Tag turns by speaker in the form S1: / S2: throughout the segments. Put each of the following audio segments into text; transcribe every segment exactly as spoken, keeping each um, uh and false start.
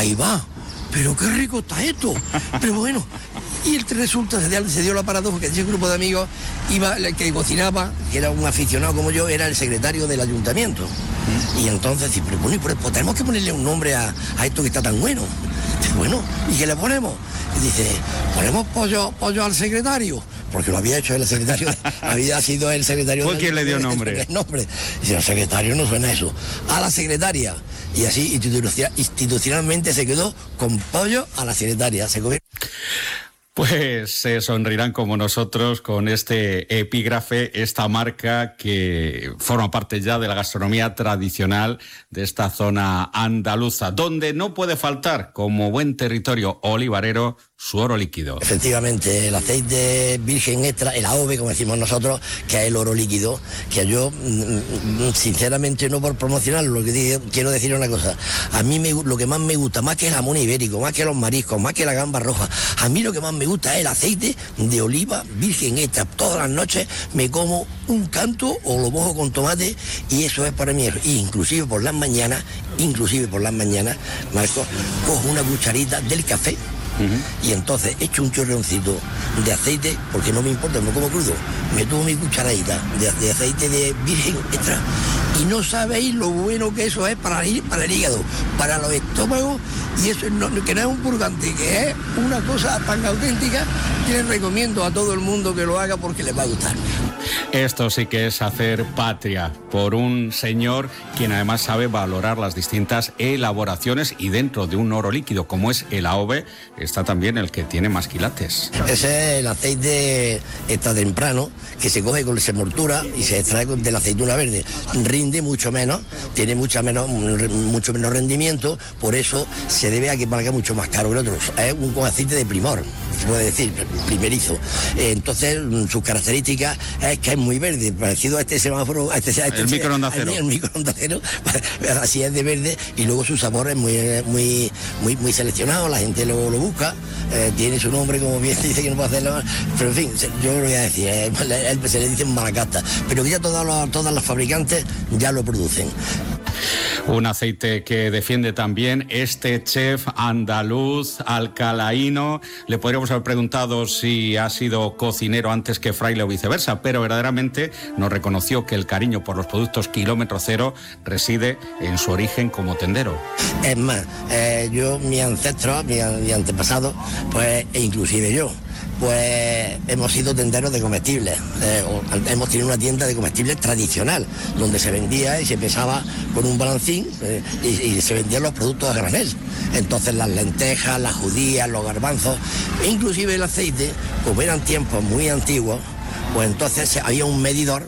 S1: ahí va, pero qué rico está esto. Pero bueno, y el resulta, se dio, se dio la paradoja que ese grupo de amigos iba, el que cocinaba, que era un aficionado como yo, era el secretario del ayuntamiento. Y entonces, pero bueno, pues tenemos que ponerle un nombre a, a esto que está tan bueno. Dice, bueno, ¿y qué le ponemos? Y dice, ponemos pollo, pollo al secretario, porque lo había hecho el secretario, había sido el secretario.
S2: ¿Fue quién le dio nombre?
S1: El nombre. Dice, el secretario no suena eso. A la secretaria. Y así institucionalmente se quedó con pollo a la secretaria. Se comió.
S2: Pues se sonreirán como nosotros con este epígrafe, esta marca que forma parte ya de la gastronomía tradicional de esta zona andaluza, donde no puede faltar, como buen territorio olivarero, su oro líquido.
S1: Efectivamente, el aceite virgen extra, el A O V, como decimos nosotros, que es el oro líquido, que yo, sinceramente, no por promocionarlo, lo que digo, quiero decir una cosa, a mí me, lo que más me gusta, más que el jamón ibérico, más que los mariscos, más que la gamba roja, a mí lo que más me gusta es el aceite de oliva virgen extra. Todas las noches me como un canto o lo mojo con tomate y eso es para mí, y inclusive por las mañanas, inclusive por las mañanas, Marco, cojo una cucharita del café. Uh-huh. Y entonces echo un chorroncito de aceite, porque no me importa, me como crudo, me tomo mi cucharadita de, de aceite de virgen extra y no sabéis lo bueno que eso es para el, para el hígado, para los estómagos, y eso no, que no es un purgante, que es una cosa tan auténtica que les recomiendo a todo el mundo que lo haga porque les va a gustar.
S2: Esto sí que es hacer patria por un señor quien además sabe valorar las distintas elaboraciones, y dentro de un oro líquido como es el A O V está también el que tiene más quilates.
S1: Ese es el aceite extra temprano que se coge con semoltura y se extrae de la aceituna verde. Rinde mucho menos, tiene mucha menos, mucho menos rendimiento, por eso se debe a que valga mucho más caro que el otro. Es un aceite de primor, se puede decir, primerizo. Entonces, sus características es que es muy verde, parecido a este semáforo, a este, a este
S2: el microondas cero.
S1: El microondas cero, así es de verde, y luego su sabor es muy, muy, muy, muy seleccionado, la gente lo, lo busca, eh, tiene su nombre, como bien dice que no puede hacerlo, pero en fin, yo lo voy a decir, eh, se le dice malacasta, pero que ya todas las, todas las fabricantes ya lo producen.
S2: Un aceite que defiende también este chef andaluz alcalaíno. Le podríamos haber preguntado si ha sido cocinero antes que fraile o viceversa, pero verdaderamente nos reconoció que el cariño por los productos kilómetro cero reside en su origen como tendero.
S1: Es más, eh, yo, mi ancestro, mi, mi antepasado, pues, e inclusive yo, pues hemos sido tenderos de comestibles, eh, hemos tenido una tienda de comestibles tradicional, donde se vendía y se pesaba con un balancín eh, y, y se vendían los productos a granel. Entonces las lentejas, las judías, los garbanzos, e inclusive el aceite, como eran tiempos muy antiguos, pues entonces había un medidor.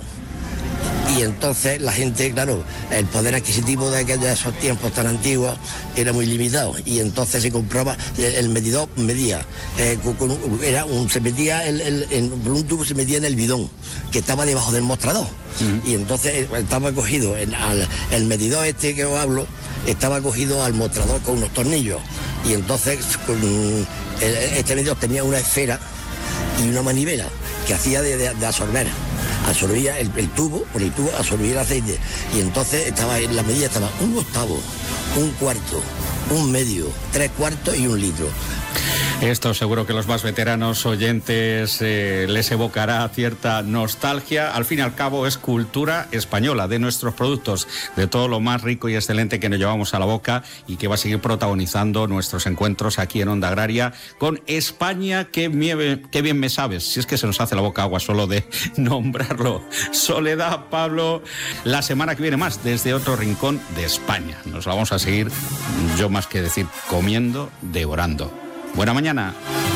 S1: Y entonces la gente, claro, el poder adquisitivo de aquellos esos tiempos tan antiguos era muy limitado, y entonces se compraba, el, el medidor medía, eh, con, con, era un, se metía el, el, en, por un tubo se metía en el bidón que estaba debajo del mostrador. Uh-huh. Y entonces estaba cogido, el, al, el medidor este que os hablo, estaba cogido al mostrador con unos tornillos, y entonces con, el, este medidor tenía una esfera y una manivela que hacía de, de, de absorber. Absorbía el, el tubo, por el tubo absorbía el aceite, y entonces estaba en la medida estaba un octavo, un cuarto, un medio, tres cuartos y un litro.
S2: Esto seguro que los más veteranos oyentes eh, les evocará cierta nostalgia. Al fin y al cabo es cultura española, de nuestros productos, de todo lo más rico y excelente que nos llevamos a la boca y que va a seguir protagonizando nuestros encuentros aquí en Onda Agraria con España. Qué, mieve, qué bien me sabes, si es que se nos hace la boca agua solo de nombrarlo. Soledad, Pablo, la semana que viene más desde otro rincón de España. Nos la vamos a seguir, yo más que decir comiendo, devorando. Buena mañana.